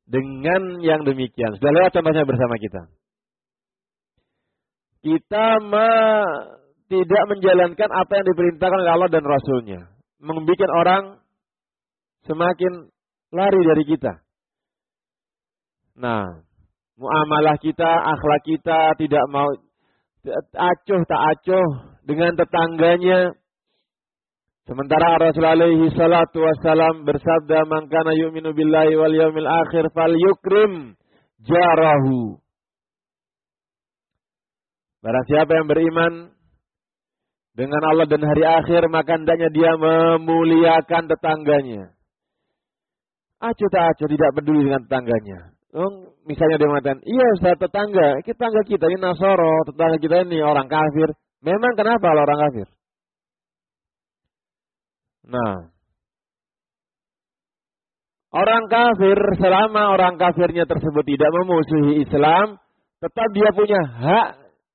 dengan yang demikian. Sudah lewat contohnya bersama kita. Kita tidak menjalankan apa yang diperintahkan oleh Allah dan Rasulnya. Membuat orang semakin lari dari kita. Nah, muamalah kita, akhlak kita tidak mau acuh tak acuh dengan tetangganya. Sementara Rasulullah alaihi salatu wassalam bersabda, "Man kana yu'minu billahi wal yawmil akhir falyukrim jarahu." Barang siapa yang beriman dengan Allah dan hari akhir, maka hendaknya dia memuliakan tetangganya. Acuh tak acuh, tidak peduli dengan tetangganya. Misalnya dia mengatakan, iya Ustaz, tetangga kita ini Nasoro, tetangga kita ini orang kafir. Memang kenapa orang kafir? Nah, orang kafir, selama orang kafirnya tersebut tidak memusuhi Islam, tetap dia punya hak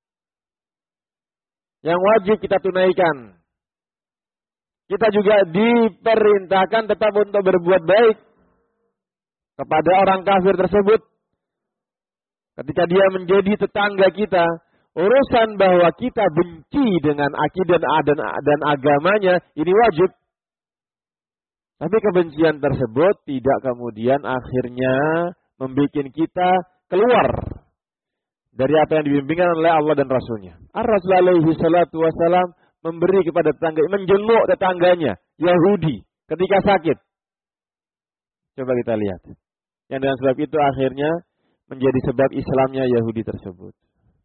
yang wajib kita tunaikan. Kita juga diperintahkan tetap untuk berbuat baik kepada orang kafir tersebut. Ketika dia menjadi tetangga kita, urusan bahwa kita benci dengan akidah dan agamanya, ini wajib. Tapi kebencian tersebut tidak kemudian akhirnya membuat kita keluar dari apa yang dibimbingkan oleh Allah dan Rasulnya. Ar-Rasul alaihi salatu wassalam memberi kepada tetangga, menjenguk tetangganya, Yahudi, ketika sakit. Coba kita lihat. Yang dengan sebab itu akhirnya menjadi sebab Islamnya Yahudi tersebut.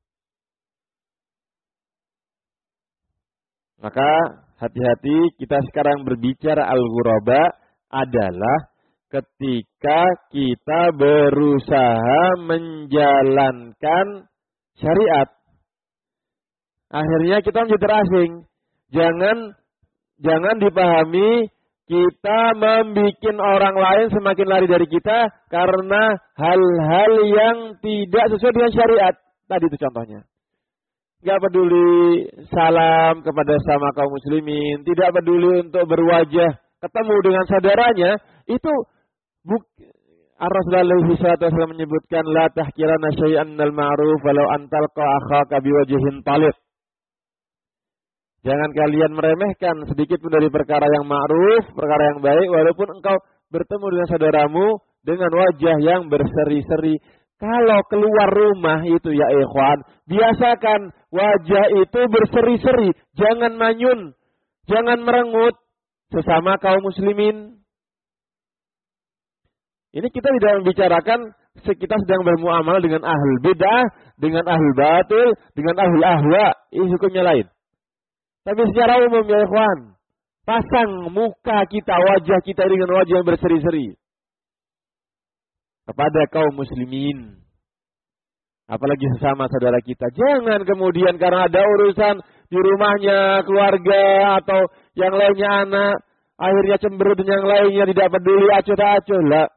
Maka hati-hati, kita sekarang berbicara al-ghuraba adalah ketika kita berusaha menjalankan syariat. Akhirnya kita menjadi terasing. Jangan dipahami kita membuat orang lain semakin lari dari kita karena hal-hal yang tidak sesuai dengan syariat. Tadi itu contohnya. Gak peduli salam kepada sama kaum muslimin, tidak peduli untuk berwajah ketemu dengan saudaranya, itu Rasulullah SAW menyebutkan la tahkirana syai'an minal ma'ruf walau antalqa akhaka biwajhin talib. Jangan kalian meremehkan sedikit pun dari perkara yang ma'ruf, perkara yang baik, walaupun engkau bertemu dengan saudaramu dengan wajah yang berseri-seri. Kalau keluar rumah itu ya ikhwan, biasakan wajah itu berseri-seri. Jangan manyun, jangan merengut sesama kaum muslimin. Ini kita tidak membicarakan kita sedang bermuamalah dengan ahlul bid'ah, dengan ahlul batil, dengan ahlul ahwa. Ini hukumnya lain. Tapi secara umum ya ikhwan, pasang muka kita, wajah kita dengan wajah yang berseri-seri kepada kaum muslimin, apalagi sesama saudara kita. Jangan kemudian karena ada urusan di rumahnya, keluarga atau yang lainnya anak, akhirnya cemberut dan yang lainnya tidak peduli, acuh tak acuh lah.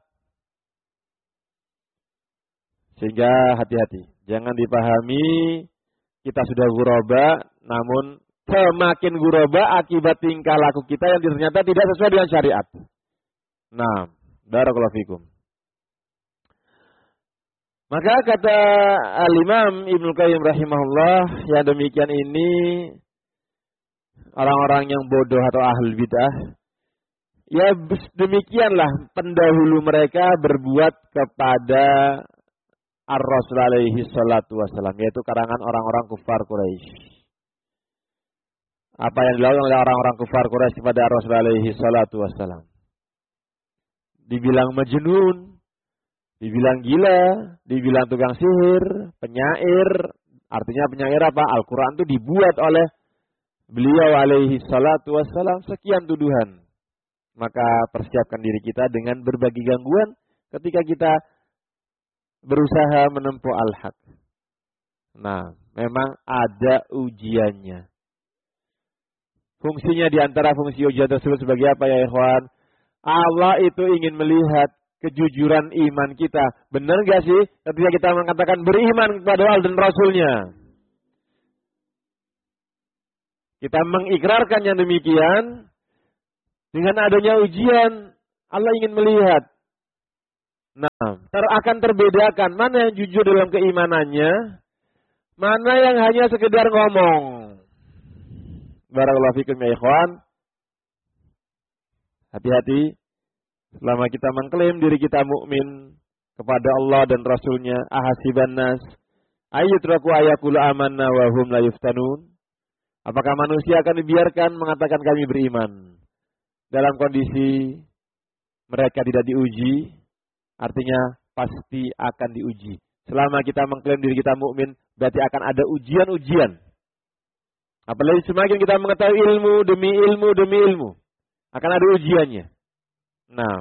Sehingga hati-hati, jangan dipahami kita sudah ghuraba, namun semakin ghuraba akibat tingkah laku kita yang ternyata tidak sesuai dengan syariat. Nah, barakallahu fikum. Maka kata Al-Imam Ibnu Qayyim rahimahullah, yang demikian ini orang-orang yang bodoh atau ahlul bid'ah, ya demikianlah pendahulu mereka berbuat kepada Ar-Rasul alaihi salatu wassalam, yaitu karangan orang-orang kufar Quraisy. Apa yang dilakukan oleh orang-orang kufar Quraisy kepada Ar-Rasul alaihi salatu wassalam? Dibilang majnun, dibilang gila, dibilang tukang sihir, penyair. Artinya penyair apa? Al-Quran itu dibuat oleh beliau alaihi salatu wassalam, sekian tuduhan. Maka persiapkan diri kita dengan berbagi gangguan ketika kita berusaha menempuh al-haq. Nah, memang ada ujiannya. Fungsinya diantara fungsi ujian tersebut sebagai apa ya ikhwan? Allah itu ingin melihat kejujuran iman kita. Benar gak sih ketika kita mengatakan beriman kepada Allah dan Rasulnya? Kita mengikrarkan yang demikian. Dengan adanya ujian, Allah ingin melihat Nah, akan terbedakan mana yang jujur dalam keimanannya, mana yang hanya sekedar ngomong. Barakallahu fikum ya ikhwan. Hati-hati selama kita mengklaim diri kita mukmin kepada Allah dan Rasulnya, ahasiban nas ayyutraku ayaqulu amanna wa hum la yuftanun. Apakah manusia akan dibiarkan mengatakan kami beriman dalam kondisi mereka tidak diuji? Artinya pasti akan diuji. Selama kita mengklaim diri kita mukmin, berarti akan ada ujian-ujian. Apalagi semakin kita mengetahui ilmu demi ilmu, akan ada ujiannya. Nah,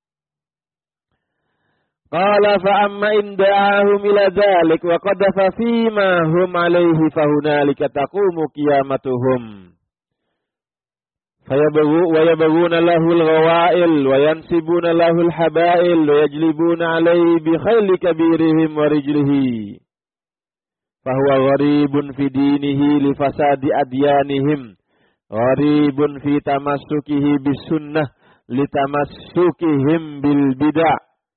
qala fa amma in da'ahum ila dzalik wa qadafa fima hum alaihi fa hunalika taqumu qiyamatuhum. ويبغون له الغوائل وينسبون له الحبائل ويجلبون عليه بخيل كبيرهم ورجله فهو غريب في دينه لفساد أديانهم غريب في تمسكه بالسنة لتمسكهم بالبدع.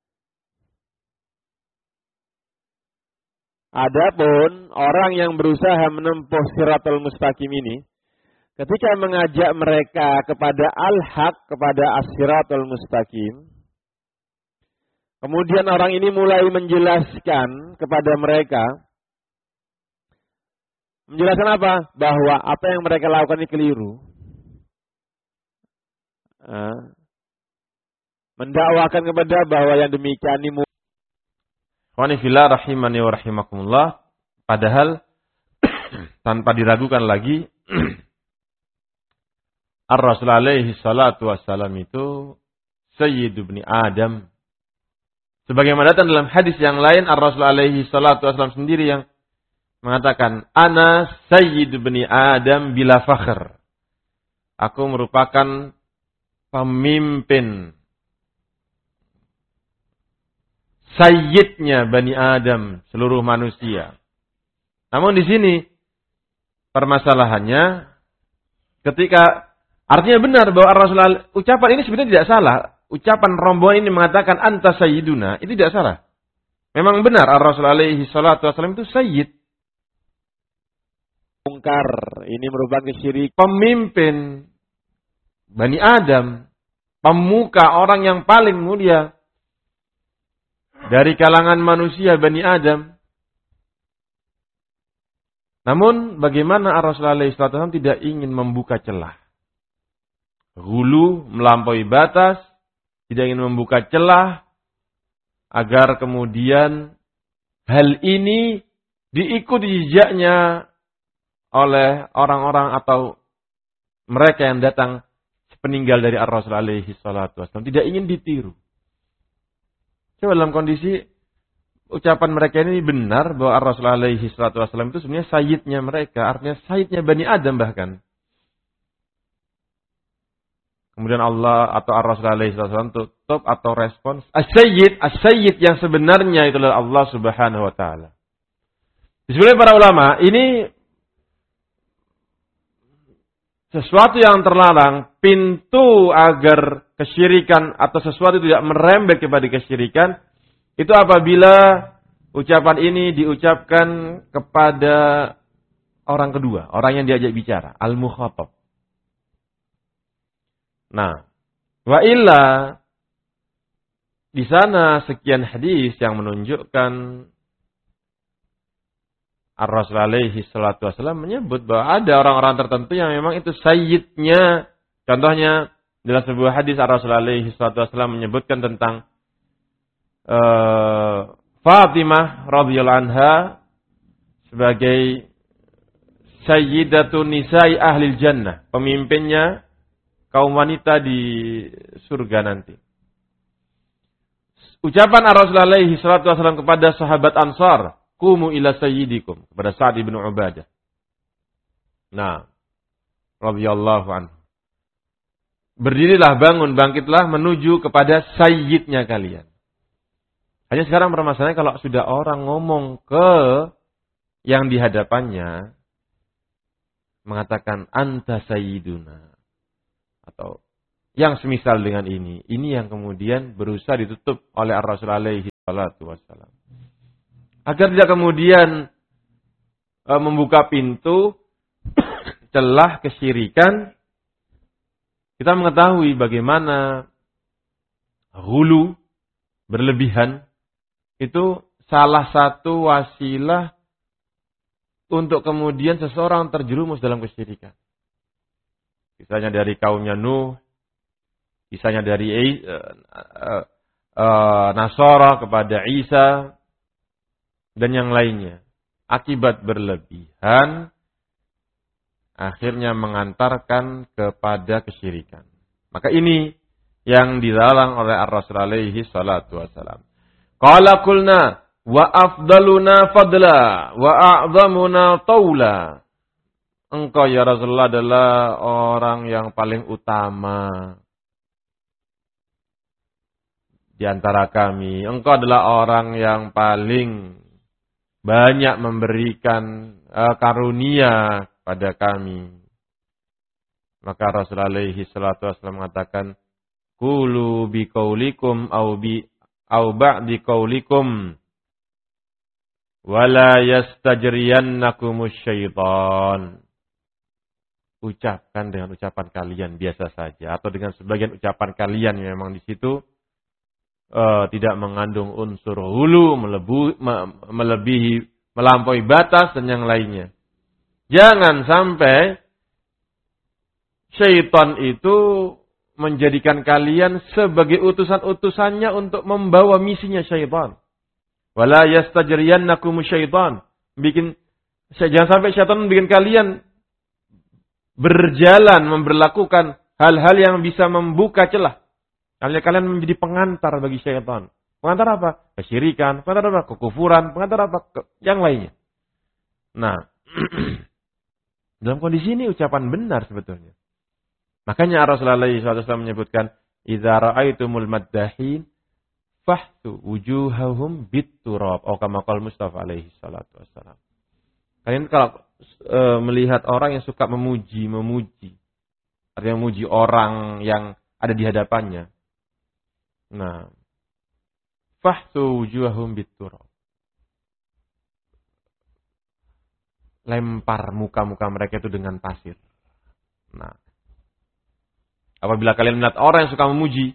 Adapun orang yang berusaha menempuh Shiratal Mustaqim ini, ketika mengajak mereka kepada al-haq, kepada as-siratul mustaqim, kemudian orang ini mulai menjelaskan kepada mereka. Menjelaskan apa? Bahwa apa yang mereka lakukan ini keliru. Mendakwakan kepada bahwa yang demikian ini Wanifillah rahimani wa rahimakumullah. Padahal tanpa diragukan lagi Ar-Rasul alaihi salatu wassalam itu Sayyidu bni Adam. Sebagaimana datang dalam hadis yang lain, Ar-Rasul alaihi salatu wassalam sendiri yang mengatakan, Ana Sayyidu bni Adam bila fakhr. Aku merupakan pemimpin, Sayyidnya Bani Adam, seluruh manusia. Namun di sini permasalahannya ketika artinya benar bahwa Rasulullah ucapan ini sebenarnya tidak salah. Ucapan rombongan ini mengatakan anta sayyiduna, itu tidak salah. Memang benar Rasulullah alaihi salatu wasallam itu sayyid. Mungkar, ini merupakan kesyirikan. Pemimpin Bani Adam, pemuka orang yang paling mulia dari kalangan manusia Bani Adam. Namun bagaimana Rasulullah alaihi salatu wasallam tidak ingin membuka celah. Hulu, melampaui batas, tidak ingin membuka celah, agar kemudian hal ini diikuti jejaknya oleh orang-orang atau mereka yang datang peninggal dari Ar-Rasul alaihi salatu wasallam. Tidak ingin ditiru. Coba dalam kondisi ucapan mereka ini benar bahwa Ar-Rasul alaihi salatu wasallam itu sebenarnya sayyidnya mereka, artinya sayyidnya Bani Adam bahkan. Kemudian Allah atau Ar-Rasul alaihi wasallam tutup atau respons as-sayyid yang sebenarnya itu adalah Allah Subhanahu wa taala. Disebutkan para ulama, ini sesuatu yang terlarang, pintu agar kesyirikan atau sesuatu tidak merembet kepada kesyirikan, itu apabila ucapan ini diucapkan kepada orang kedua, orang yang diajak bicara, al-mukhatab. Nah, wa illa di sana sekian hadis yang menunjukkan Ar-Rasul alaihi salatu wasallam menyebut bahwa ada orang-orang tertentu yang memang itu sayyidnya. Contohnya dalam sebuah hadis Ar-Rasul alaihi salatu wasallam menyebutkan tentang Fatimah radhiyallahu anha sebagai sayyidatun nisa'i ahlil jannah, pemimpinnya kaum wanita di surga nanti. Ucapan Ar-Rasul alaihi salatu wasallam kepada sahabat Ansar, "Qumu ila sayyidikum," kepada Sa'd bin Ubadah. Nah, radhiyallahu anhu. Berdirilah, bangun, bangkitlah menuju kepada sayyidnya kalian. Hanya sekarang permasalahannya kalau sudah orang ngomong ke yang di hadapannya mengatakan anta sayyiduna atau yang semisal dengan ini. Ini yang kemudian berusaha ditutup oleh Ar-Rasul alaihi salatu wassalam. Agar tidak kemudian membuka pintu celah kesyirikan. Kita mengetahui bagaimana hulu berlebihan itu salah satu wasilah untuk kemudian seseorang terjerumus dalam kesyirikan. Misalnya dari kaumnya Nuh, misalnya dari Nasara kepada Isa, dan yang lainnya. Akibat berlebihan, akhirnya mengantarkan kepada kesyirikan. Maka ini yang dilarang oleh Ar-Rasul alaihi salatu wassalam. Qala qulna wa afdaluna fadla wa a'zamuna taula. Engkau ya Rasulullah adalah orang yang paling utama di antara kami. Engkau adalah orang yang paling banyak memberikan karunia pada kami. Maka Rasul alaihi salatu wassalam mengatakan, Qulu bi qaulikum au ba'di qaulikum wala yastajriyannakumus syaitan. Ucapkan dengan ucapan kalian biasa saja atau dengan sebagian ucapan kalian yang memang di situ tidak mengandung unsur hulu, melebihi, melampaui batas dan yang lainnya. Jangan sampai syaitan itu menjadikan kalian sebagai utusan-utusannya untuk membawa misinya syaitan. Wala yastajriyannakum syaitan. Jangan sampai syaitan membuat kalian berjalan memberlakukan hal-hal yang bisa membuka celah. Kalian menjadi pengantar bagi syaitan. Pengantar apa? Kesyirikan, pengantar apa? Kekufuran, pengantar apa? Yang lainnya. Nah, dalam kondisi ini ucapan benar sebetulnya. Makanya Rasulullah SAW menyebutkan, "Idza ra'aitumul maddahin fahtu wujuhahum bit-turab." Atau kama qala Mustafa alaihi salatu wassalam. Kalian kalau melihat orang yang suka memuji, artinya memuji orang yang ada di hadapannya. Nah, fahtu wujuhahum bit-turab. Lempar muka-muka mereka itu dengan pasir. Nah, apabila kalian melihat orang yang suka memuji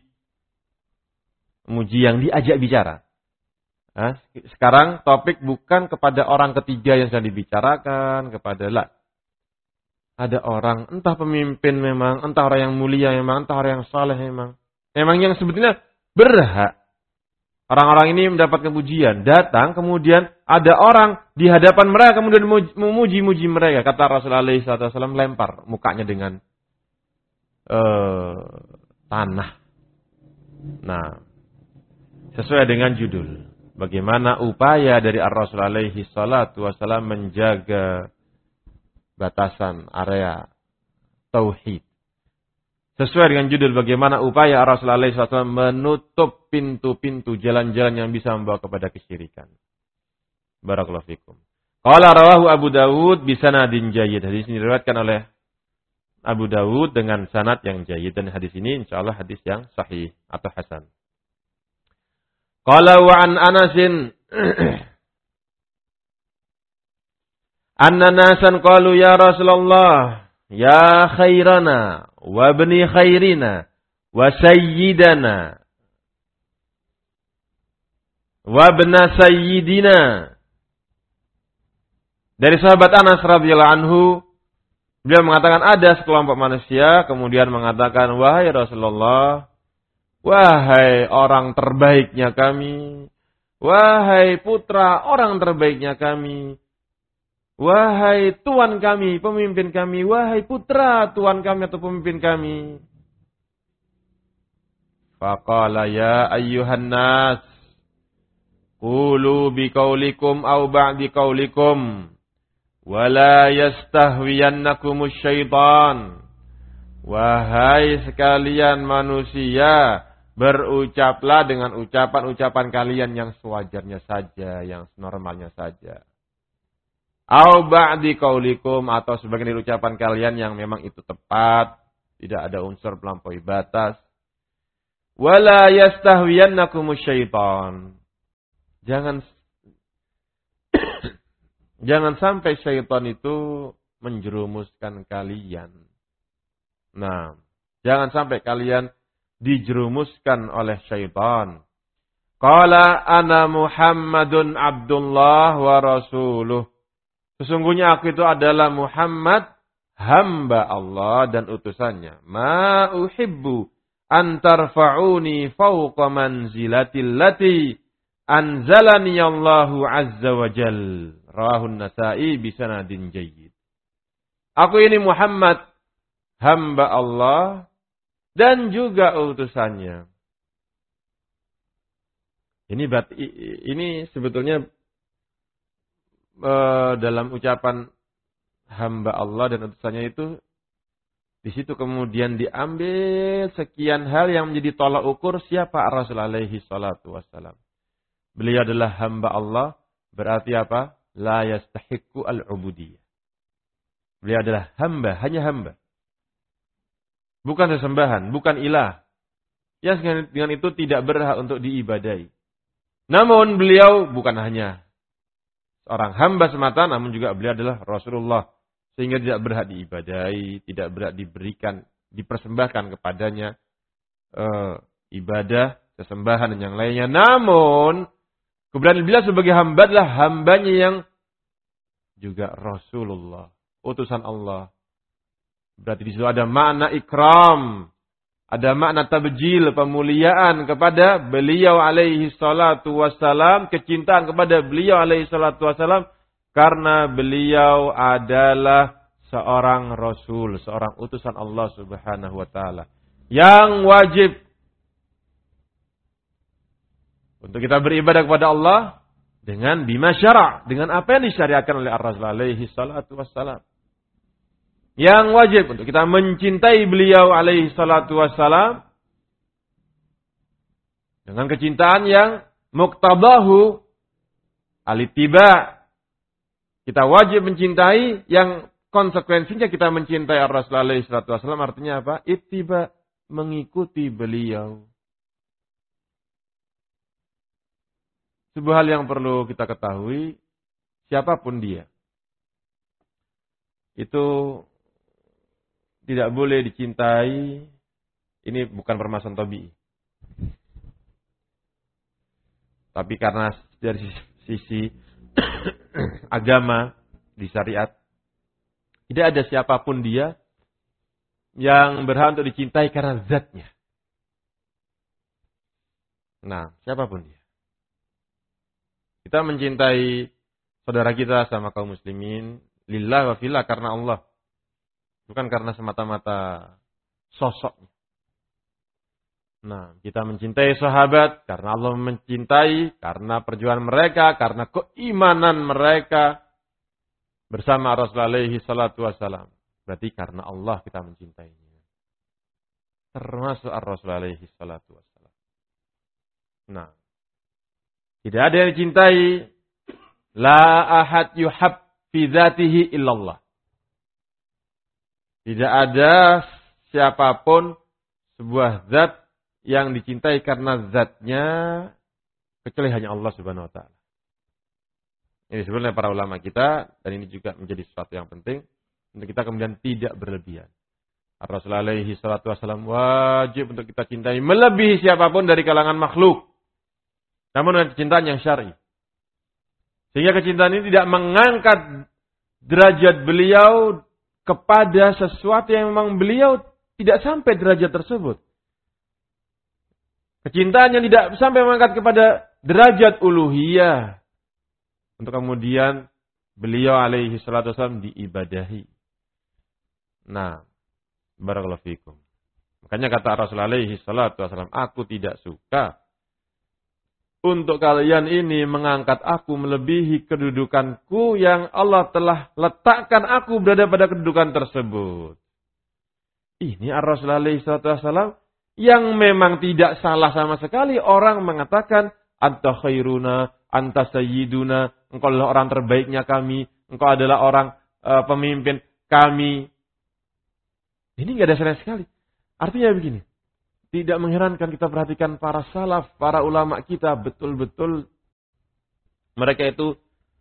yang diajak bicara. Nah, sekarang topik bukan kepada orang ketiga yang sedang dibicarakan, kepada ada orang, entah pemimpin memang, entah orang yang mulia memang, entah orang yang saleh memang. Memang yang sebetulnya berhak. Orang-orang ini mendapatkan pujian. Datang, kemudian ada orang di hadapan mereka, kemudian memuji-muji mereka. Kata Rasulullah SAW, lempar mukanya dengan tanah. Nah, sesuai dengan judul. Bagaimana upaya dari Ar-Rasul alaihi salatu wassalam menjaga batasan area tauhid. Sesuai dengan judul bagaimana upaya Ar-Rasul alaihi salatu wassalam menutup pintu-pintu jalan-jalan yang bisa membawa kepada kesyirikan. Barakallahu fikum. Qala rawahu Abu Dawud bisanadin jayyid. Hadis ini diriwayatkan oleh Abu Dawud dengan sanad yang jayyid, dan hadis ini insyaallah hadis yang sahih atau hasan. Qala wa an Anasin anna nasan qalu ya Rasulullah ya khairana wa ibni khairina wa sayyidana wa ibna sayyidina. Dari sahabat Anas radhiyallahu anhu, beliau mengatakan ada sekelompok manusia kemudian mengatakan, wahai Rasulullah, wahai orang terbaiknya kami, wahai putra orang terbaiknya kami, wahai tuan kami, pemimpin kami, wahai putra tuan kami atau pemimpin kami. Faqala ya ayyuhan nas, qulu biqaulikum aw ba'di qaulikum, wala yastahwiyannakumus syaitan. Wahai sekalian manusia, berucaplah dengan ucapan-ucapan kalian yang sewajarnya saja, yang normalnya saja. Au ba'di qaulikum, atau sebagian dari ucapan kalian yang memang itu tepat. Tidak ada unsur melampaui batas. Wala yastahwiyannakumus syaitan. Jangan sampai syaitan itu menjerumuskan kalian. Nah, jangan sampai kalian dijerumuskan oleh syaitan. Qala ana Muhammadun Abdullah wa rasuluh. Sesungguhnya aku itu adalah Muhammad, hamba Allah dan utusannya. Ma uhibbu an tarfa'uni fawqa manzilatil lati anzalani Allahu azza wa jal. Rawahun Nasa'i bisanadin jayyid. Aku ini Muhammad, hamba Allah dan juga utusannya. Ini sebetulnya dalam ucapan hamba Allah dan utusannya itu, di situ kemudian diambil sekian hal yang menjadi tolak ukur siapa Rasul alaihi salatu wassalam. Beliau adalah hamba Allah, berarti apa? La yastahiqqu al-ubudiyah. Beliau adalah hamba, hanya hamba. Bukan sesembahan, bukan ilah. Yang dengan itu tidak berhak untuk diibadahi. Namun beliau bukan hanya seorang hamba semata, namun juga beliau adalah Rasulullah. Sehingga tidak berhak diibadahi, tidak berhak diberikan, dipersembahkan kepadanya ibadah, sesembahan dan yang lainnya. Namun, keberadaan beliau sebagai hamba adalah hambanya yang juga Rasulullah, utusan Allah. Berarti di situ ada makna ikram, ada makna tabjil, pemuliaan kepada beliau alaihi salatu wassalam, kecintaan kepada beliau alaihi salatu wassalam, karena beliau adalah seorang Rasul, seorang utusan Allah subhanahu wa ta'ala. Yang wajib untuk kita beribadah kepada Allah dengan bima syara', dengan apa yang disyariatkan oleh Ar-Rasul alaihi salatu wassalam. Yang wajib untuk kita mencintai beliau alaihi salatu wassalam dengan kecintaan yang muqtadahu al-ittiba'. Kita wajib mencintai yang konsekuensinya kita mencintai Ar-Rasul alaihi salatu wassalam, artinya apa? Ittiba', mengikuti beliau. Sebuah hal yang perlu kita ketahui, siapapun dia, itu tidak boleh dicintai. Ini bukan permasalahan tabii. Tapi karena dari sisi agama di syariat, tidak ada siapapun dia yang berhak untuk dicintai karena zatnya. Nah, siapapun dia. Kita mencintai saudara kita sama kaum muslimin lillah wa fillah, karena Allah. Bukan karena semata-mata sosoknya. Nah, kita mencintai sahabat karena Allah mencintai, karena perjuangan mereka, karena keimanan mereka bersama Rasulullah alaihi salatu wassalam. Berarti karena Allah kita mencintainya. Termasuk Rasulullah alaihi salatu wassalam. Nah, tidak ada yang dicintai, la ahad yuhab fi dzatihi illallah. Tidak ada siapapun sebuah zat yang dicintai karena zatnya kecuali hanya Allah Subhanahu wa taala. Ini sebenarnya para ulama kita, dan ini juga menjadi sesuatu yang penting untuk kita kemudian tidak berlebihan. Rasulullah alaihi salatu wassalam wajib untuk kita cintai melebihi siapapun dari kalangan makhluk. Namun dengan kecintaan yang syar'i. Sehingga kecintaan ini tidak mengangkat derajat beliau kepada sesuatu yang memang beliau tidak sampai derajat tersebut. Kecintaan yang tidak sampai mengangkat kepada derajat uluhiyah. Untuk kemudian beliau alaihi salatu wassalam diibadahi. Nah, barakallahu fikum. Makanya kata Rasul alaihi salatu wassalam, aku tidak suka untuk kalian ini mengangkat aku melebihi kedudukanku yang Allah telah letakkan aku berada pada kedudukan tersebut. Ini Ar-Rasul alaihi salatu wassalam yang memang tidak salah sama sekali orang mengatakan anta khairuna, anta sayyiduna, engkau adalah orang terbaiknya kami, engkau adalah orang pemimpin kami. Ini nggak ada sama sekali. Artinya begini. Tidak mengherankan kita perhatikan para salaf, para ulama kita betul-betul mereka itu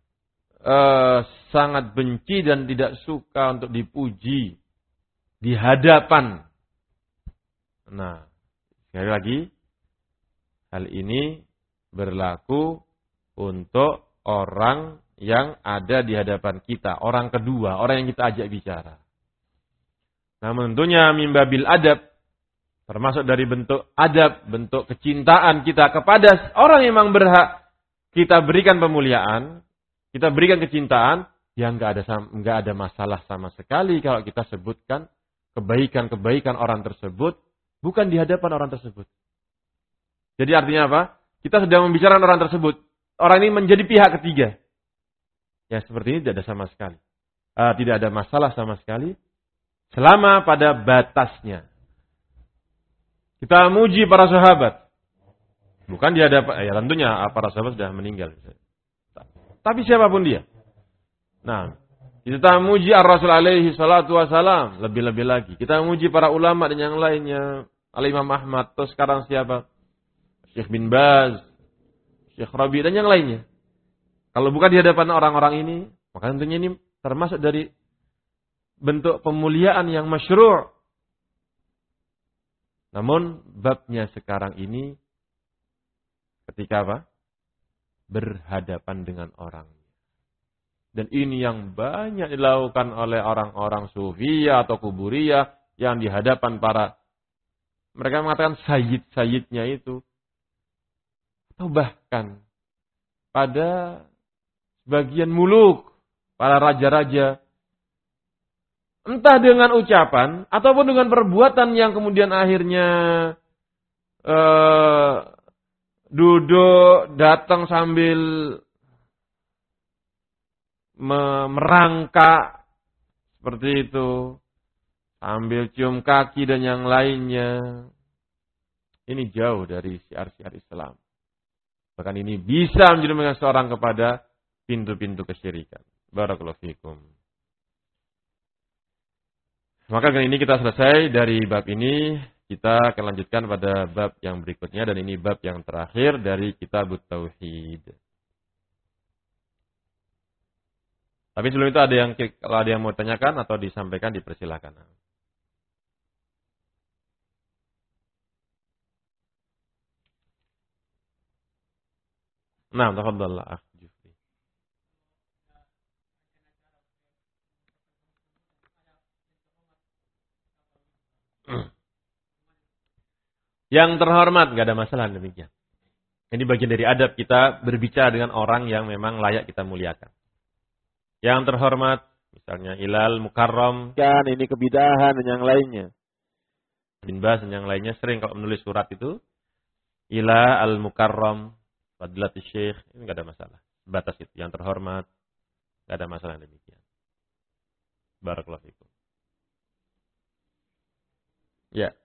sangat benci dan tidak suka untuk dipuji di hadapan. Nah, sekali lagi, hal ini berlaku untuk orang yang ada di hadapan kita, orang kedua, orang yang kita ajak bicara. Namun tentunya mimbabil adab, termasuk dari bentuk adab, bentuk kecintaan kita kepada orang yang memang berhak kita berikan pemuliaan, kita berikan kecintaan, yang nggak ada masalah sama sekali kalau kita sebutkan kebaikan-kebaikan orang tersebut bukan di hadapan orang tersebut. Jadi artinya apa? Kita sedang membicarakan orang tersebut. Orang ini menjadi pihak ketiga. Ya seperti ini tidak ada sama sekali. Tidak ada masalah sama sekali. Selama pada batasnya. Kita muji para sahabat. Bukan di hadapan, ya tentunya para sahabat sudah meninggal. Tapi siapapun dia. Nah, kita muji ar-Rasul alaihi salatu wassalam. Lebih-lebih lagi. Kita muji para ulama dan yang lainnya. Al-Imam Ahmad. Terus sekarang siapa? Syekh bin Baz. Syekh Rabi dan yang lainnya. Kalau bukan di hadapan orang-orang ini, maka tentunya ini termasuk dari bentuk pemuliaan yang masyru'. Namun babnya sekarang ini ketika apa? Berhadapan dengan orang. Dan ini yang banyak dilakukan oleh orang-orang sufiyah atau kuburiyah yang di hadapan para mereka mengatakan sayyid-sayyidnya itu. Atau bahkan pada sebagian muluk, para raja-raja, entah dengan ucapan ataupun dengan perbuatan yang kemudian akhirnya duduk, datang sambil merangkak seperti itu, sambil cium kaki dan yang lainnya. Ini jauh dari syiar-syiar Islam. Bahkan ini bisa menjerumuskan seorang kepada pintu-pintu kesyirikan. Barakallahu fikum. Maka kali ini kita selesai dari bab ini. Kita akan lanjutkan pada bab yang berikutnya. Dan ini bab yang terakhir dari Kitabut Tauhid. Tapi sebelum itu kalau ada yang mau tanyakan atau disampaikan, dipersilakan. Nah, tafadhal. Yang terhormat, nggak ada masalah demikian. Ini bagian dari adab kita berbicara dengan orang yang memang layak kita muliakan. Yang terhormat, misalnya Ilal Mukarram, kan ini kebidahan dan yang lainnya. Bin Baz dan yang lainnya sering kalau menulis surat itu Ila Al-Mukarram, Fadilatul Syekh, ini nggak ada masalah. Batas itu, yang terhormat, nggak ada masalah demikian. Barakallahu fikum. Ya.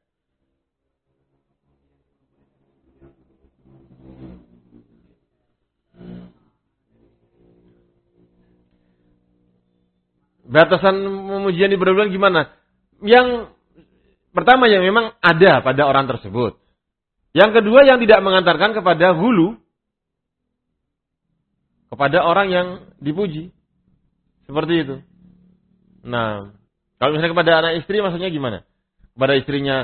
Batasan memujian di berbulan gimana? Yang pertama yang memang ada pada orang tersebut. Yang kedua yang tidak mengantarkan kepada hulu. Kepada orang yang dipuji. Seperti itu. Nah, kalau misalnya kepada anak istri maksudnya gimana? Kepada istrinya,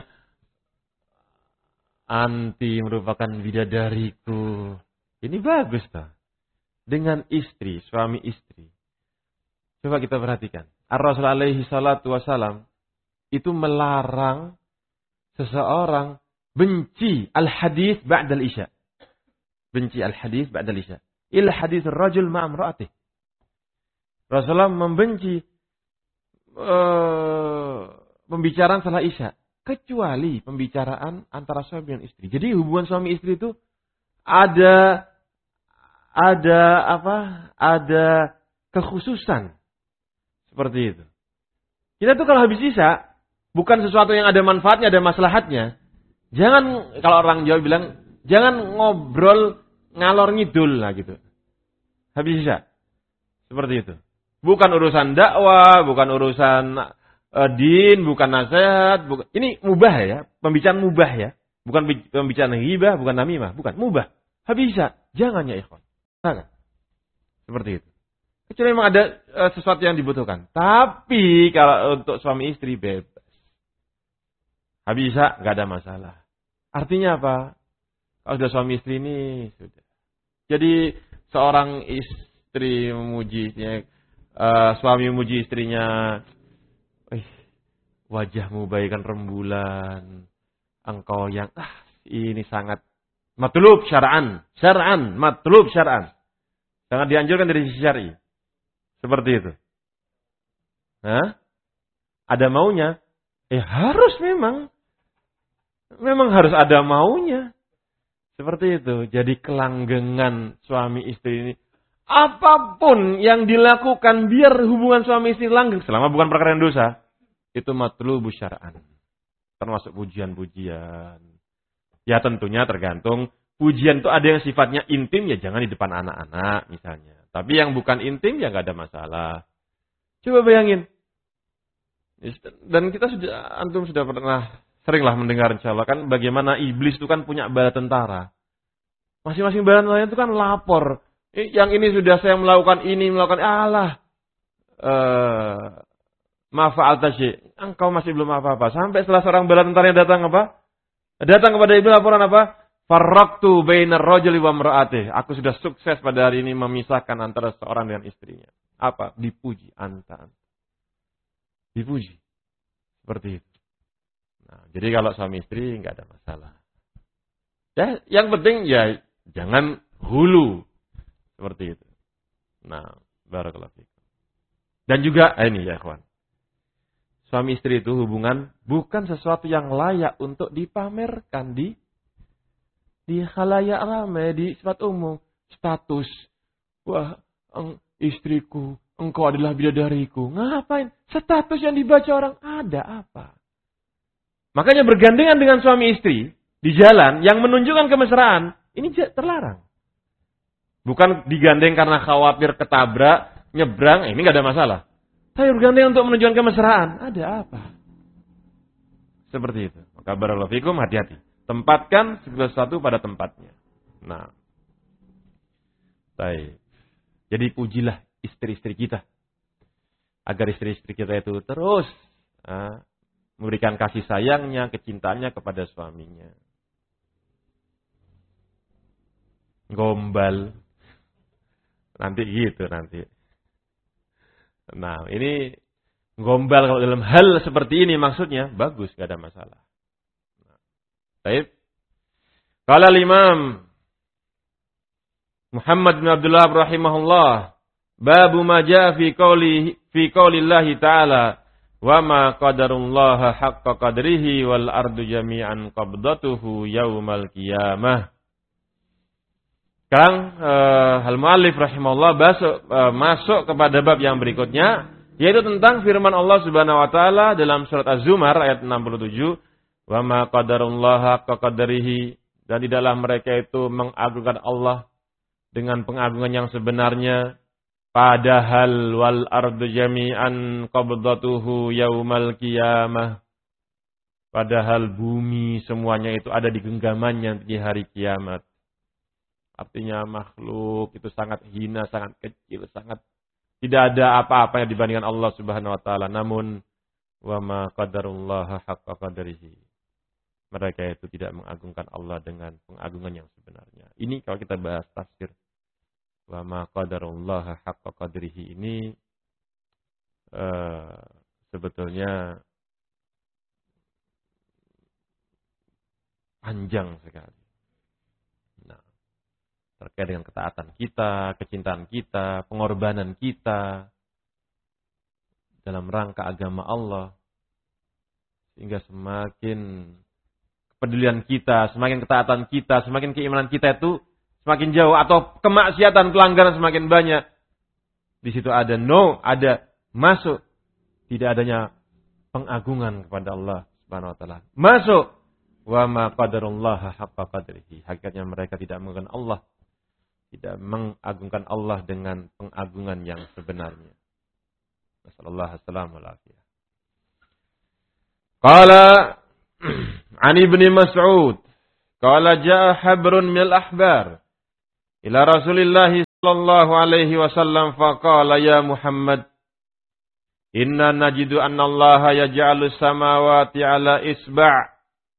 anti merupakan bidadariku. Ini bagus tak? Dengan istri, suami istri. Coba kita perhatikan. Ar-Rasul alaihi salatu wassalam itu melarang seseorang benci al-hadis ba'dal isya. Benci al-hadis ba'dal isya. Il hadis rajul ma'amra'atih. Rasulullah membenci pembicaraan setelah isya. Kecuali pembicaraan antara suami dan istri. Jadi hubungan suami istri itu ada kekhususan. Seperti itu. Kita tuh kalau habis isya, bukan sesuatu yang ada manfaatnya, ada maslahatnya. Jangan, kalau orang Jawa bilang, jangan ngobrol ngalor ngidul lah gitu. Habis isya. Seperti itu. Bukan urusan dakwah, bukan urusan din, bukan nasihat, ini mubah ya, pembicaraan mubah ya. Bukan pembicaraan ghibah, bukan namimah, bukan mubah. Bisa, jangan ya ikhwan. Jangan. Seperti itu. Kecuali memang ada sesuatu yang dibutuhkan. Tapi kalau untuk suami istri bebas. Bisa, nggak ada masalah. Artinya apa? Kalau sudah suami istri ini sudah. Jadi seorang istri memuji istrinya, suami memuji istrinya, wajahmu bagaikan rembulan, engkau yang ini sangat matlub syar'an, matlub syar'an. Sangat dianjurkan dari sisi syar'i. Seperti itu. Ada maunya? Harus memang. Memang harus ada maunya. Seperti itu. Jadi kelanggengan suami istri ini. Apapun yang dilakukan biar hubungan suami istri langgeng. Selama bukan perkara yang dosa. Itu matlubu syar'an. Termasuk pujian-pujian. Ya tentunya tergantung. Pujian itu ada yang sifatnya intim. Ya jangan di depan anak-anak misalnya. Tapi yang bukan intim ya nggak ada masalah. Coba bayangin. Dan kita antum sudah pernah seringlah mendengar insyaallah kan bagaimana iblis itu kan punya bala tentara. Masing-masing bala tentara itu kan lapor. Yang ini sudah saya melakukan ini, melakukan mafa'alta syai'. Engkau masih belum apa-apa. Sampai setelah seorang bala tentaranya datang apa? Datang kepada iblis laporan apa? Farraqtu bainar rajuli wa imra'atihi. Aku sudah sukses pada hari ini memisahkan antara seorang dengan istrinya. Apa? Dipuji anta. Dipuji. Seperti itu. Nah, jadi kalau suami istri enggak ada masalah. Ya, yang penting ya jangan hulu. Seperti itu. Nah, barakallahu fikum. Dan juga ini ya, ikhwan. Suami istri itu hubungan bukan sesuatu yang layak untuk dipamerkan di khalayak ramai, di sifat umum. Status. Wah, istriku, engkau adalah bidadariku. Ngapain? Status yang dibaca orang ada apa? Makanya bergandengan dengan suami istri di jalan yang menunjukkan kemesraan, ini terlarang. Bukan digandeng karena khawatir ketabrak, nyebrang, ini nggak ada masalah. Tapi bergandengan untuk menunjukkan kemesraan, ada apa? Seperti itu. Maka barakallahu fikum, hati-hati. Tempatkan segala sesuatu pada tempatnya. Nah. Baik. Jadi pujilah istri-istri kita. Agar istri-istri kita itu terus memberikan kasih sayangnya, kecintaannya kepada suaminya. Gombal. Nanti gitu nanti. Nah, ini gombal kalau dalam hal seperti ini maksudnya bagus, gak ada masalah. Baik. Qala al-Imam Muhammad bin Abdullah rahimahullah, babu ma jaa fi qoulillahi ta'ala wa ma qadarullaha haqqa qadrihi wal ardu jami'an qabdatuhu yaumal qiyamah. Sekarang al-muallif rahimahullah masuk kepada bab yang berikutnya, yaitu tentang firman Allah Subhanahu wa taala dalam surat Az-Zumar ayat 67, wa ma qadarullaha haqqa qadrihi, dan tidaklah mereka itu mengagungkan Allah dengan pengagungan yang sebenarnya, padahal wal ardu jami'an qabdatuhu yaumal qiyamah, padahal bumi semuanya itu ada di genggamannya di hari kiamat. Artinya makhluk itu sangat hina, sangat kecil, sangat tidak ada apa-apa yang dibandingkan Allah Subhanahu wa taala. Namun wa ma qadarullaha haqqa qadrihi, mereka itu tidak mengagungkan Allah dengan pengagungan yang sebenarnya. Ini kalau kita bahas tafsir wa ma qadarullaha haqqa qadrihi ini sebetulnya panjang sekali. Nah, terkait dengan ketaatan kita, kecintaan kita, pengorbanan kita dalam rangka agama Allah, sehingga semakin kepedulian kita, semakin ketaatan kita, semakin keimanan kita itu semakin jauh, atau kemaksiatan, pelanggaran semakin banyak. Di situ ada masuk tidak adanya pengagungan kepada Allah Subhanahu wa taala. Masuk wa ma qadarullaha haqqa qadrihi. Hakikatnya mereka tidak mengagungkan Allah, tidak mengagungkan Allah dengan pengagungan yang sebenarnya. Nasallallahu alaihi wasallam. Qala an Ibnu Mas'ud qala jaa habrun minal ahbar ila Rasulillah sallallahu alaihi wasallam faqala ya Muhammad inna najidu anna Allah yaj'alu samawati ala isba'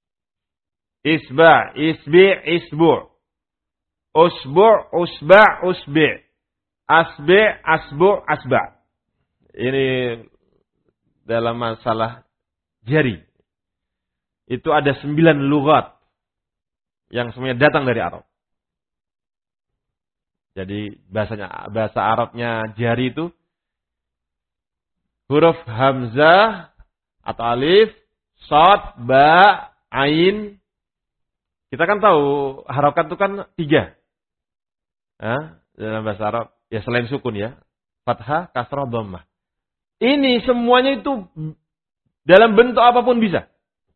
isbu' usbu' usba' usbi' asbi' asbu' asba'. Ini dalam masalah jari. Itu ada 9 lughat yang semuanya datang dari Arab. Jadi bahasa Arabnya jari itu huruf hamzah atau alif, shad, ba, ain. Kita kan tahu harokat itu kan 3. Dalam bahasa Arab ya selain sukun ya, fathah, kasrah, dhammah. Ini semuanya itu dalam bentuk apapun bisa.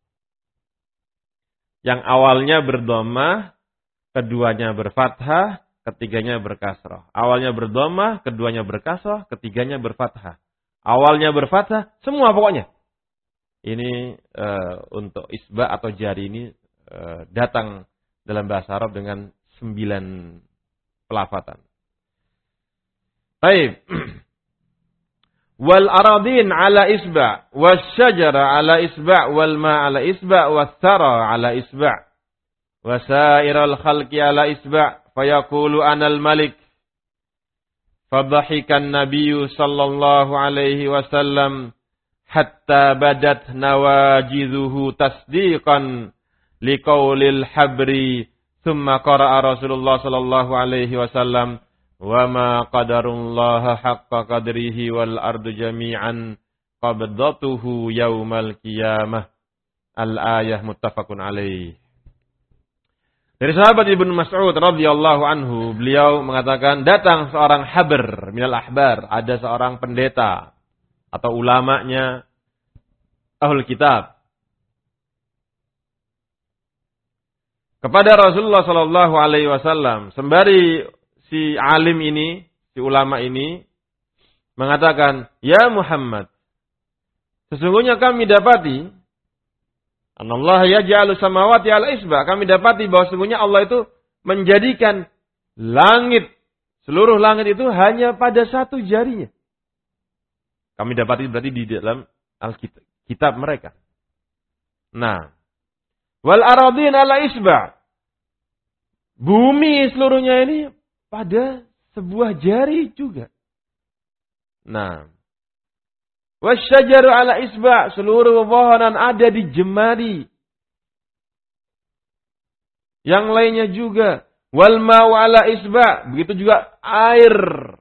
Yang awalnya berdhammah, keduanya berfathah, ketiganya berkasrah. Awalnya berdhammah, keduanya berkasrah, ketiganya berfathah. Awalnya berfathah, semua pokoknya. Ini untuk isba atau jari ini datang dalam bahasa Arab dengan 9 pelafatan. Baik. Wal aradin ala isba, wasyajara ala isba, wal ma ala isba, wathara ala isba, wasairal khalqi ala isba, fayaqulu anal malik. Fadhahikan nabiyyu sallallahu alaihi wasallam hatta badat nawajidhuhu tasdiqan liqaulil habri thumma qara'a Rasulullah sallallahu alaihi wasallam wa ma qadarullaha haqqa qadrihi wal ardu jami'an qabdatuhu yaumal qiyamah. Al-ayah muttafaqun alaih. Dari sahabat Ibnu Mas'ud radhiyallahu anhu, beliau mengatakan datang seorang habr minal ahbar, ada seorang pendeta atau ulamanya Ahlul Kitab kepada Rasulullah sallallahu alaihi wasallam, sembari si alim ini, si ulama ini mengatakan, "Ya Muhammad, sesungguhnya kami dapati Allah yaj'alu samawati ala isba." Kami dapati bahwa sesungguhnya Allah itu menjadikan langit, seluruh langit itu hanya pada satu jarinya. Kami dapati berarti di dalam Alkitab mereka. Nah, wal aradin ala isba. Bumi seluruhnya ini pada sebuah jari juga. Nah, wasyajaru ala isba, seluruh pepohonan ada di jemari. Yang lainnya juga. Wal ma'u ala isba, begitu juga air.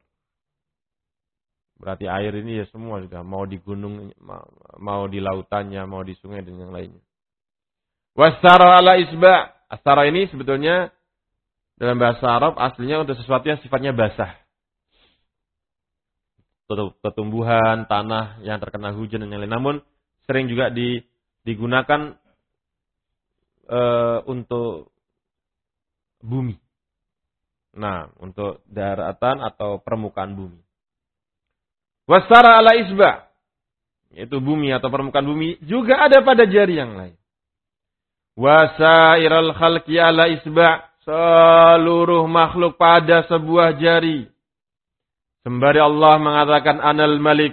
Berarti air ini ya semua juga, mau di gunung, mau di lautannya, mau di sungai dan yang lainnya. Wasara ala isba, asara ini sebetulnya dalam bahasa Arab aslinya untuk sesuatu yang sifatnya basah. Tumbuhan, tanah yang terkena hujan dan yang lain. Namun sering juga digunakan untuk bumi. Nah, untuk daratan atau permukaan bumi. Wasara ala isba, yaitu bumi atau permukaan bumi, juga ada pada jari yang lain. Wasairal khalqi ala isba, seluruh makhluk pada sebuah jari. Sembari Allah mengatakan anal malik.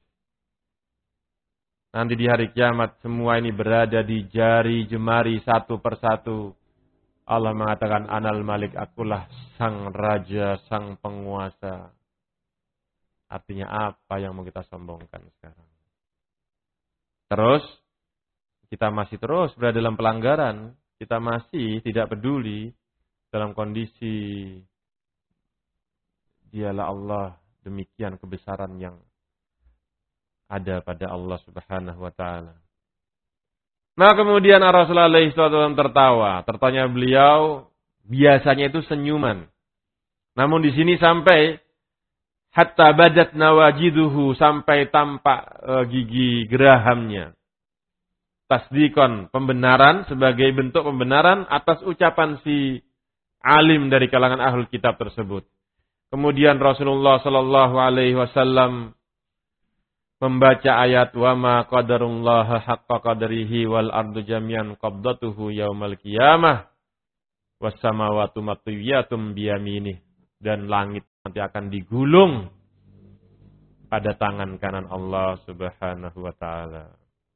Nanti di hari kiamat semua ini berada di jari jemari satu persatu. Allah mengatakan anal malik, akulah sang raja, sang penguasa. Artinya apa yang mau kita sombongkan sekarang? Terus kita masih terus berada dalam pelanggaran. Kita masih tidak peduli dalam kondisi Dialah Allah, demikian kebesaran yang ada pada Allah Subhanahu wa taala. Nah, kemudian Rasulullah SAW tertawa. Tertanya beliau biasanya itu senyuman. Namun di sini sampai hatta badat nawajiduhu, sampai tampak gigi gerahamnya. Tasdikon, pembenaran sebagai bentuk pembenaran atas ucapan si alim dari kalangan ahlul kitab tersebut. Kemudian Rasulullah sallallahu alaihi wasallam membaca ayat wa ma qadarullaha haqqa qadrihi wal ardu jami'an qabdatuhu yaumal qiyamah was samawati matwiyatum biyaminih, dan langit nanti akan digulung pada tangan kanan Allah Subhanahu wa taala.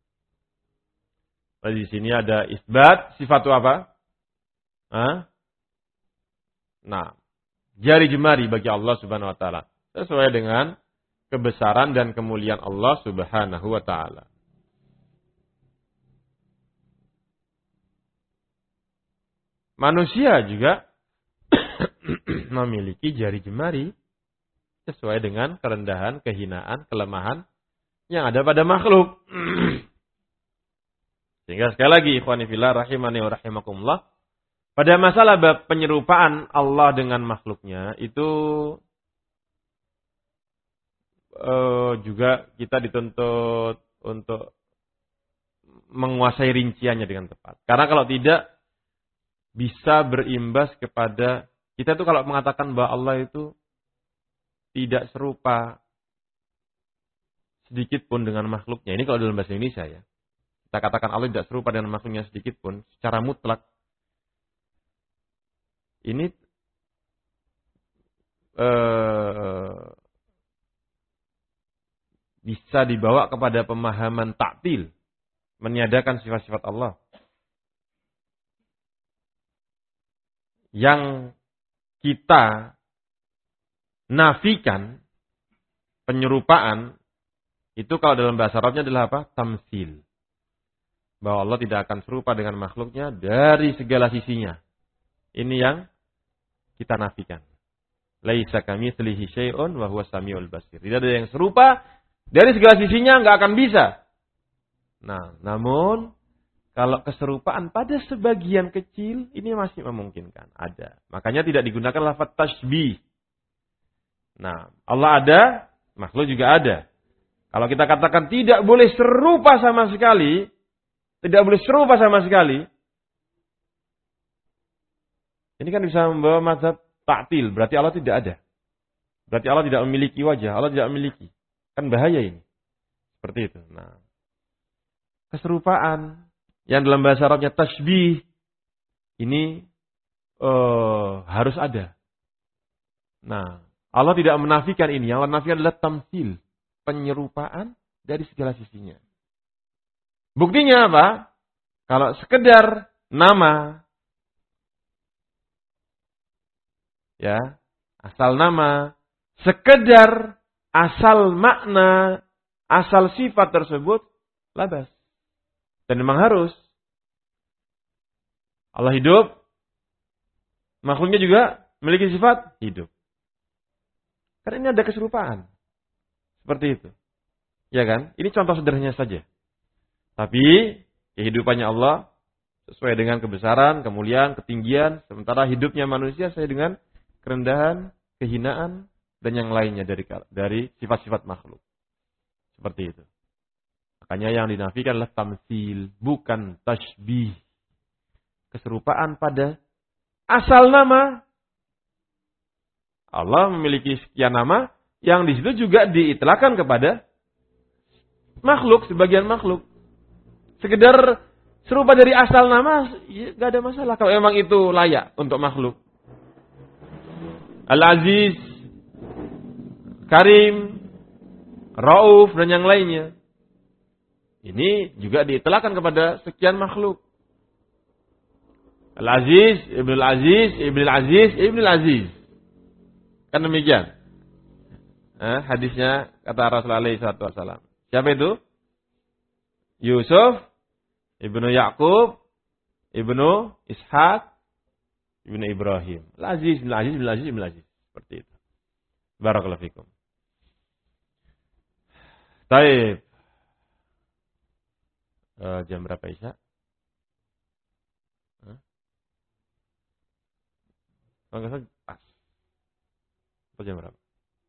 Di sini ada isbat sifat apa? Nah, jari jemari bagi Allah Subhanahu wa taala sesuai dengan kebesaran dan kemuliaan Allah Subhanahu wa taala. Manusia juga memiliki jari jemari sesuai dengan kerendahan, kehinaan, kelemahan yang ada pada makhluk. Sehingga sekali lagi ikhwani fillah rahimani wa rahimakumullah, pada masalah penyerupaan Allah dengan makhluknya itu juga kita dituntut untuk menguasai rinciannya dengan tepat. Karena kalau tidak bisa berimbas kepada kita tuh kalau mengatakan bahwa Allah itu tidak serupa sedikit pun dengan makhluknya. Ini kalau dalam bahasa Indonesia ya. Kita katakan Allah tidak serupa dengan makhluknya sedikit pun secara mutlak. Ini bisa dibawa kepada pemahaman ta'til, meniadakan sifat-sifat Allah. Yang kita nafikan penyerupaan itu kalau dalam bahasa Arabnya adalah apa? Tamsil. Bahwa Allah tidak akan serupa dengan makhluknya dari segala sisinya. Ini yang kita nafikan. Laisa kamitslihi syai'un wa huwas samiul basir. Tidak ada yang serupa dari segala sisinya, enggak akan bisa. Nah, namun kalau keserupaan pada sebagian kecil ini masih memungkinkan, ada. Makanya tidak digunakan lafaz tashbih. Nah, Allah ada, makhluk juga ada. Kalau kita katakan tidak boleh serupa sama sekali, ini kan bisa membawa mazhab ta'til, berarti Allah tidak ada. Berarti Allah tidak memiliki wajah, Allah tidak memiliki. Kan bahaya ini. Seperti itu. Nah, keserupaan yang dalam bahasa Arabnya tashbih ini harus ada. Nah, Allah tidak menafikan ini. Yang Allah nafikan adalah tamsil, penyerupaan dari segala sisinya. Buktinya apa? Kalau sekedar nama, ya, asal nama, sekedar asal makna, asal sifat tersebut, labas. Dan memang harus. Allah hidup, makhluknya juga memiliki sifat hidup. Karena ini ada keserupaan. Seperti itu. Ya kan? Ini contoh sederhananya saja. Tapi kehidupannya Allah sesuai dengan kebesaran, kemuliaan, ketinggian. Sementara hidupnya manusia sesuai dengan kerendahan, kehinaan, dan yang lainnya dari sifat-sifat makhluk. Seperti itu. Makanya yang dinafikan adalah tamsil, bukan tashbih. Keserupaan pada asal nama. Allah memiliki sekian nama yang di situ juga diitlakkan kepada makhluk, sebagian makhluk. Sekedar serupa dari asal nama, ya, gak ada masalah kalau memang itu layak untuk makhluk. Al-Aziz, Karim, Rauf, dan yang lainnya. Ini juga diitlakkan kepada sekian makhluk. Al-Aziz, Ibnul Aziz, Ibnul Aziz, Ibnul Aziz. Kan demikian. Hadisnya kata Rasulullah SAW. Siapa itu? Yusuf, Ibnu Yaqub, Ibnu Ishaq, Ibnu Ibrahim. Al-Aziz, Ibnul Aziz, Ibnul Aziz, Ibnul Aziz. Seperti itu. Barakallahu fikum. Taib. Jam berapa Isya? Kalau nggak pas. Atau jam berapa?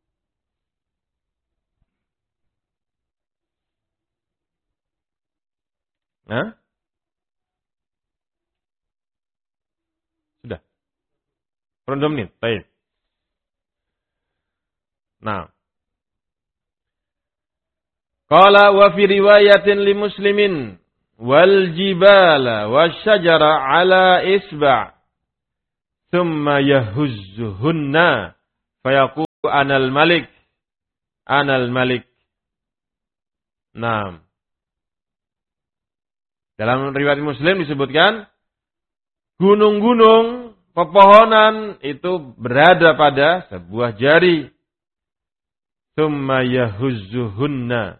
Nah? Sudah. Kurang 2 menit. Baik. Nah. Qala wa fi riwayatin li Muslimin wal jibala wasyajara ala isba' thumma yahuzzuhunna fayaqulu anal malik anal malik. Naam. Dalam riwayat Muslim disebutkan gunung-gunung, pepohonan itu berada pada sebuah jari. Thumma yahuzzuhunna.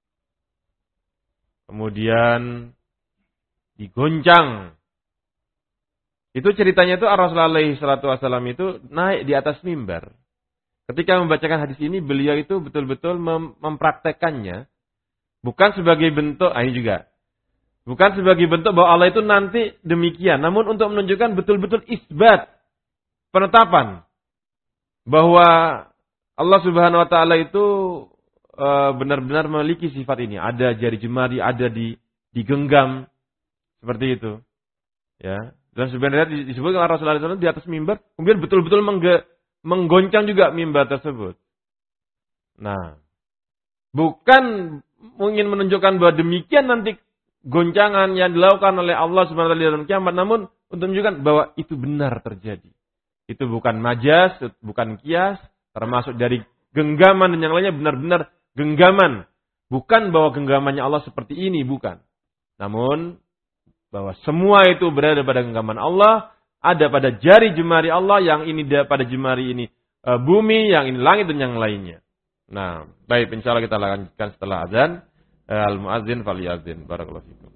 Kemudian digoncang. Itu ceritanya itu Rasulullah SAW itu naik di atas mimbar. Ketika membacakan hadis ini, beliau itu betul-betul mempraktekannya. Bukan sebagai bentuk, ini juga. Bukan sebagai bentuk bahwa Allah itu nanti demikian. Namun untuk menunjukkan betul-betul isbat. Penetapan. Bahwa Allah Subhanahu Wa Ta'ala itu benar-benar memiliki sifat ini. Ada jari jemari, ada digenggam. Seperti itu. Ya. Dan sebenarnya disebutkan Rasulullah SAW di atas mimbar. Kemudian betul-betul menggoncang juga mimbar tersebut. Nah. Bukan ingin menunjukkan bahwa demikian nanti goncangan yang dilakukan oleh Allah Subhanahu Wa Ta'ala dalam kiamat. Namun untuk menunjukkan bahwa itu benar terjadi. Itu bukan majas, bukan kias. Termasuk dari genggaman dan yang lainnya benar-benar genggaman. Bukan bahwa genggamannya Allah seperti ini, bukan. Namun, bahwa semua itu berada pada genggaman Allah. Ada pada jari jemari Allah, yang ini pada jemari ini bumi, yang ini langit dan yang lainnya. Nah, baik, insya Allah kita lanjutkan setelah azan. Al-muazzin faliyazin. Barakallahu fikum.